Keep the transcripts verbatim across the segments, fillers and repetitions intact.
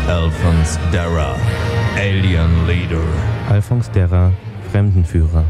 Alphonse Darra, Alien Leader. Alphonse Darra, Fremdenführer.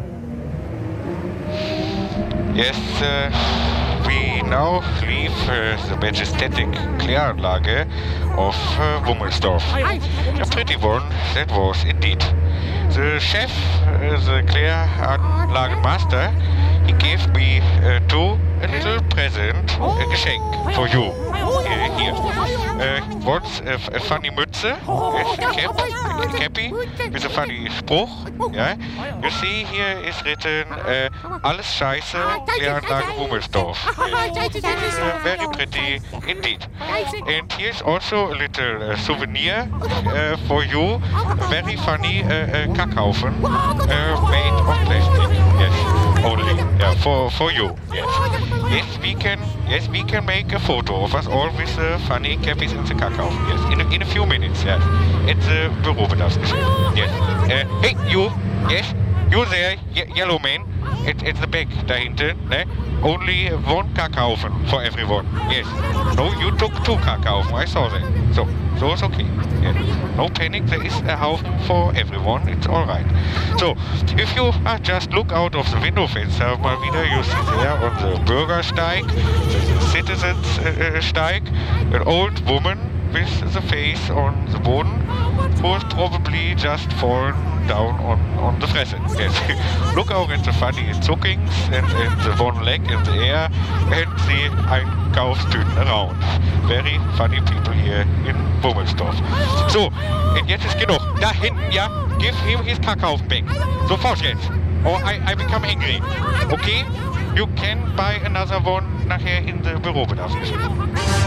Yes, uh, we now leave uh, the majestic Kläranlage of uh, Wummelsdorf. A pretty one that was indeed. The chef, uh, the Kläranlagenmaster, he gave me uh, too a little present, a Geschenk for you. Here, here. Uh, what's a, a funny Mütze? Yes, a cap, a cappy with a funny Spruch. Yeah. You see here is written uh, alles Scheiße, Kläranlage Wummelsdorf. Yes. Uh, very pretty indeed. And here's also a little uh, souvenir uh, for you. A very funny uh, uh, Kackhaufen uh, made of plastic. Yes, only yeah, for for you. Yes. Yes, we can. Yes, we can make a photo of us all with the funny cappies in the Kackhaufen. Yes, in a, in a few minutes. Yes, at the Bürobedarfsgeschäft. Yes. Uh, hey, you. Yes, you there, ye yellow man. At, at the back, dahinter. Ne? Only one Kackhaufen for everyone. Yes. No, you took two Kackhaufen. I saw that. So, so it's okay. Yeah. No panic. There is a Haufen for everyone. It's all right. So, if you uh, just look out of the window fenster mal wieder, you see there on the Bürgersteig, the citizens uh, steig, an old woman with the face on the Boden, who has probably just fallen down on, on the Fresse. Yes. Look out at the funny zuckings and, and the one leg in the air and the Einkaufstüten around. Very funny people here in Wummelsdorf. So, und jetzt ist genug. Da hinten, ja, give him his Kackhaufen back. Sofort jetzt. Or I, I become angry. Okay? You can buy another one nachher in the Bürobedarfsgeschäft.